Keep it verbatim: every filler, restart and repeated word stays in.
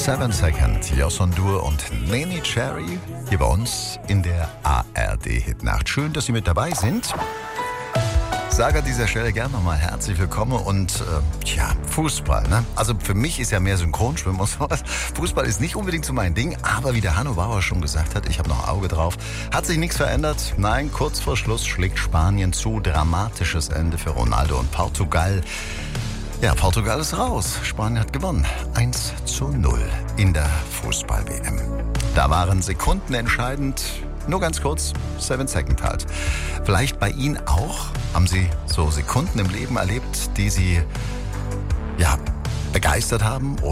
Seven Second, Joson Dur und Neneh Cherry hier bei uns in der A R D-Hitnacht. Schön, dass Sie mit dabei sind. Sage an dieser Stelle gerne nochmal herzlich willkommen und äh, tja, Fußball, ne? Also für mich ist ja mehr Synchronschwimmen und sowas. Fußball ist nicht unbedingt so mein Ding, aber wie der Hanno Bauer schon gesagt hat, ich habe noch ein Auge drauf. Hat sich nichts verändert. Nein, kurz vor Schluss schlägt Spanien zu. Dramatisches Ende für Ronaldo und Portugal. Ja, Portugal ist raus. Spanien hat gewonnen. eins zu null in der Fußball-W M. Da waren Sekunden entscheidend. Nur ganz kurz, Seven Second halt. Vielleicht bei Ihnen auch? Haben Sie so Sekunden im Leben erlebt, die Sie ja begeistert haben oder